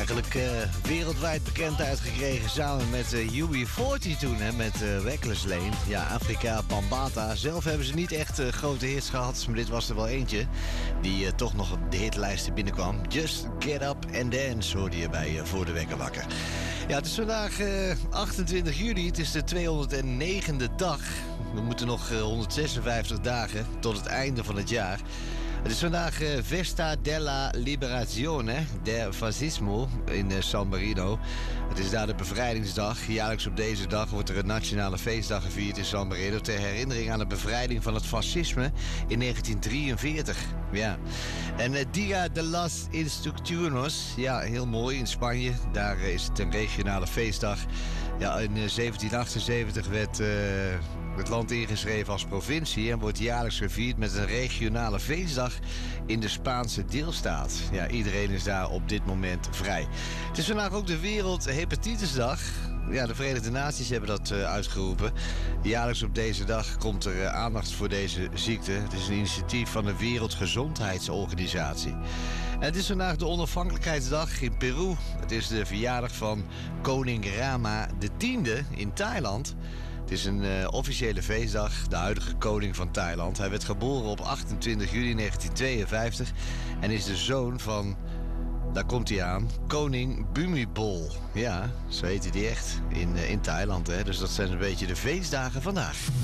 Eigenlijk wereldwijd bekendheid gekregen samen met UB40 toen, hè, met Reckless Lane. Ja, Afrika, Bambata. Zelf hebben ze niet echt grote hits gehad, maar dit was er wel eentje die toch nog op de hitlijsten binnenkwam. Just Get Up and Dance hoorde je bij Voor de Wekker Wakker. Ja, het is vandaag 28 juli, het is de 209e dag. We moeten nog 156 dagen tot het einde van het jaar. Het is vandaag Festa della Liberazione del Fascismo in San Marino. Het is daar de bevrijdingsdag. Jaarlijks op deze dag wordt er een nationale feestdag gevierd in San Marino ter herinnering aan de bevrijding van het fascisme in 1943. Ja. En Dia de las Instrucciones, ja, heel mooi in Spanje. Daar is het een regionale feestdag. Ja, in 1778 werd het land ingeschreven als provincie en wordt jaarlijks gevierd met een regionale feestdag in de Spaanse deelstaat. Ja, iedereen is daar op dit moment vrij. Het is vandaag ook de Wereldhepatitisdag. Ja, de Verenigde Naties hebben dat uitgeroepen. Jaarlijks op deze dag komt er aandacht voor deze ziekte. Het is een initiatief van de Wereldgezondheidsorganisatie. En het is vandaag de onafhankelijkheidsdag in Peru. Het is de verjaardag van koning Rama X in Thailand. Het is een officiële feestdag, de huidige koning van Thailand. Hij werd geboren op 28 juli 1952 en is de zoon van, daar komt hij aan, koning Bhumibol. Ja, zo heet hij echt in Thailand, hè. Dus dat zijn een beetje de feestdagen vandaag.